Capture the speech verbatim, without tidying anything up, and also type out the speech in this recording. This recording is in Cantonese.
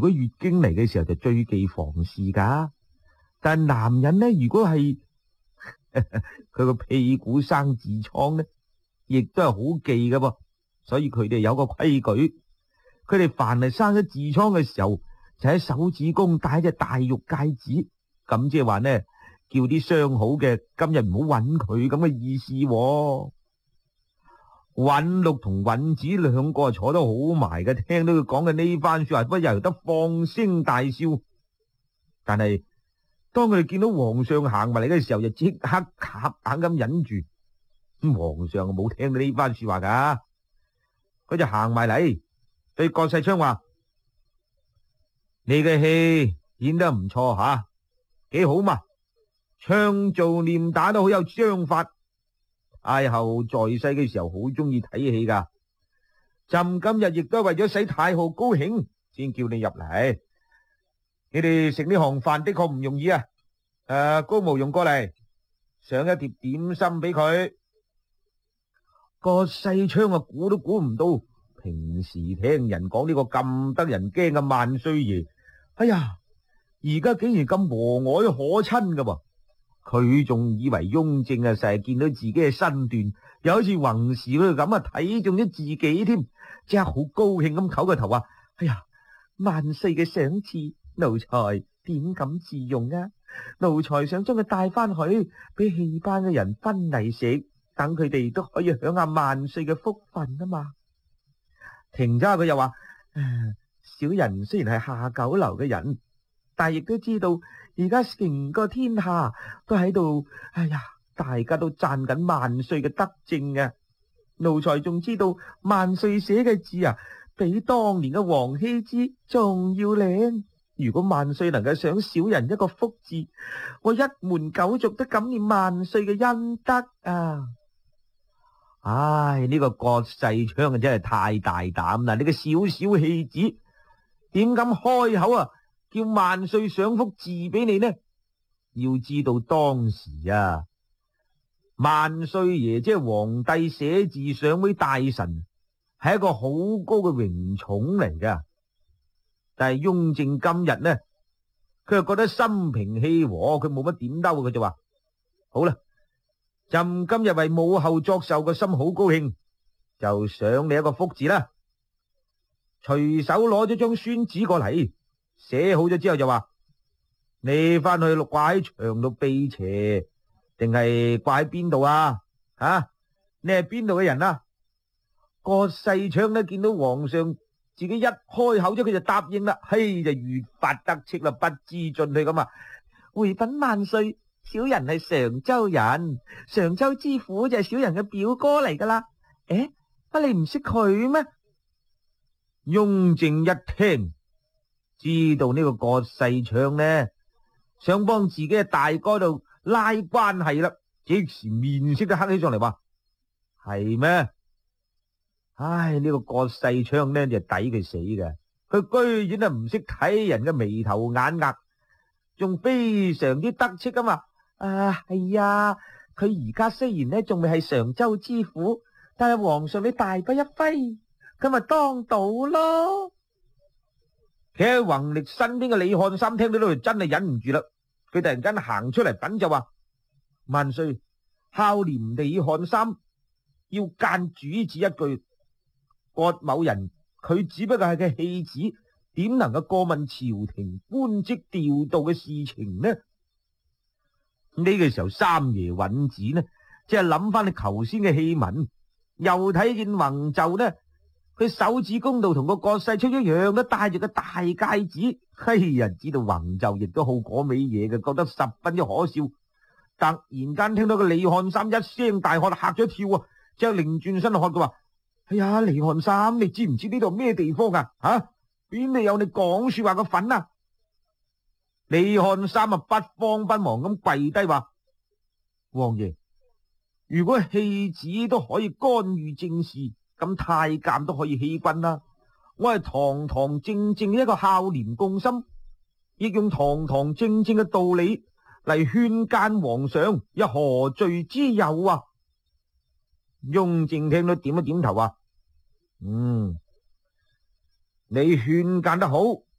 果月經嚟嘅時候就最忌房事噶。但係男人呢，如果係佢個屁股生痔瘡呢，亦都係好忌噶噃。所以佢哋有個規矩，佢哋凡係生咗痔瘡嘅時候，就喺手指公戴隻大玉戒指，咁即係話呢，叫啲相好嘅今日唔好揾佢咁嘅意思喎。允六同允子兩個坐得好埋嘅，聽到佢講嘅呢番說話，不由得放聲大笑。但係當佢哋見到皇上行埋嚟嘅時候，就即刻夾硬咁忍住。咁皇上冇聽到呢番說話噶，佢就行埋嚟對郭世昌話：你嘅戲演得唔錯吓，幾好嘛，唱做念打都好有章法。太后在世嘅時候好中意睇戲噶，朕今日亦都係為咗使太后高興，先叫你入嚟。你哋食呢行飯的確唔容易啊！誒，高毛用過嚟上一碟點心俾佢。個世昌啊，估都估唔到，平時聽人講呢個咁得人驚嘅萬歲爺，哎呀，而家竟然咁和藹可親噶噃。佢仲以為雍正啊成日見到自己嘅身段，又好似宏時嗰度咁啊睇中咗自己添，即刻好高興咁叩個頭話：哎呀，萬歲嘅賞賜，奴才點敢自用啊！奴才想將佢帶翻去俾戲班嘅人分嚟食，等佢哋都可以享下萬歲嘅福分啊嘛。停咗佢又話：小人雖然係下九流嘅人，但亦都知道而家成個天下都喺度，哎呀，大家都讚緊萬歲嘅德政啊！奴才仲知道萬歲寫嘅字啊，比當年嘅王羲之仲要靚。如果萬歲能夠賞小人一個福字，我一門九族都感念萬歲嘅恩德啊！唉，呢個郭世昌啊，真係太大膽啦！呢個小小戲子點敢開口啊，叫萬歲賞幅字俾你呢？要知道當時啊，萬歲爺即係皇帝寫字賞俾大臣，係一個好高嘅榮寵嚟噶。但係雍正今日呢，佢又覺得心平氣和，佢冇乜點嬲，佢就話：好啦，朕今日為母后作壽，個心好高興，就賞你一個福字啦。隨手攞咗張宣紙過嚟，寫好咗之後就話：你翻去掛喺牆度避邪，定係掛喺邊度啊？吓、啊，你係邊度嘅人啊？郭世昌呢，見到皇上自己一開口咗，佢就答應啦，嘿，就越發得戚啦，不知進退咁啊！回稟萬歲，小人係常州人，常州知府就係小人嘅表哥嚟噶啦。誒，乜你唔識佢咩？雍正一聽，知道呢個郭世昌呢，想幫自己嘅大哥度拉關係啦，即時面色都黑起上嚟，話係咩？唉，呢個郭世昌呢就抵佢死嘅，佢居然啊唔識睇人嘅眉頭眼額，仲非常之得戚噶嘛。啊，係啊，佢而家雖然呢仲未係常州知府，但係皇上你大筆一揮，佢咪當到咯。企喺弘曆身邊嘅李漢三聽到呢度真係忍唔住啦，佢突然間行出嚟稟就話：萬歲，孝廉李漢三要諫主旨一句。郭某人佢只不過係個戲子，點能夠過問朝廷官職調度嘅事情呢？呢個時候三爺允子呢，即係諗翻你頭先嘅戲文，又睇見弘就呢，佢手指公度同個郭世昌一樣，都戴住個大戒指。嘿，人知道弘就亦都好嗰味嘢嘅，覺得十分之可笑。突然間聽到個李漢三一聲大喝，嚇咗一跳啊！即係擰轉身喝佢話：哎呀，李漢三，你知唔知呢度咩地方啊？吓、啊，邊度有你講說話嘅份啊？李漢三啊，不慌不忙咁跪低話：王爺，如果戲子都可以干預政事，咁太監都可以欺君啦。我係堂堂正正一個孝廉共心，亦用堂堂正正嘅道理嚟勸諫皇上，有何罪之有啊？雍正聽到點一點頭話：嗯，你勸諫得好，